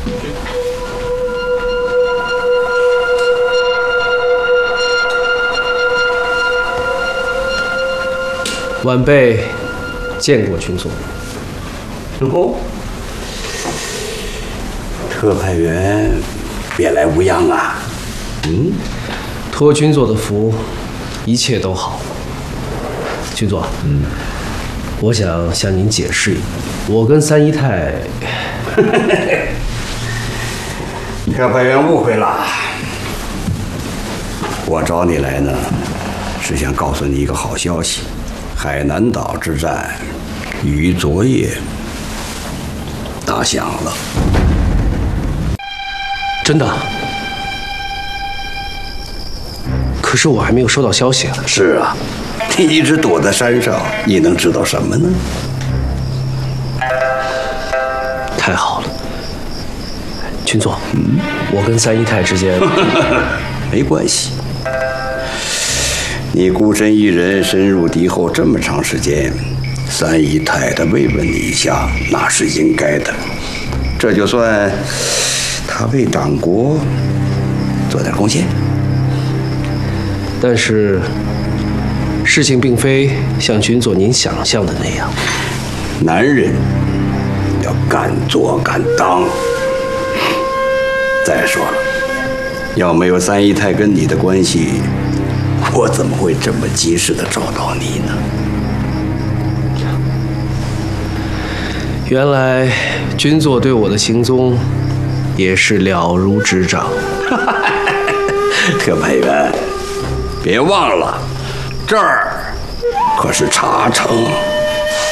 晚辈见过群佐。 哦，特派员别来无恙啊。 托群佐的福，一切都好。群佐，我想向您解释一下，我跟三姨太。 特派员误会了，我找你来呢，是想告诉你一个好消息：海南岛之战于昨夜打响了。 真的？可是我还没有收到消息啊。 是啊，你一直躲在山上，你能知道什么呢？ 太好了，群佐，我跟三姨太之间没关系。你孤身一人深入敌后这么长时间，三姨太太慰问你一下，那是应该的。这就算她为党国做点贡献。 但是事情并非像群佐您想象的那样。 男人要敢做敢当。再说了，要没有三姨太跟你的关系，我怎么会这么及时的找到你呢？ 原来君佐对我的行踪也是了如指掌。 特派员，别忘了，这儿可是茶城。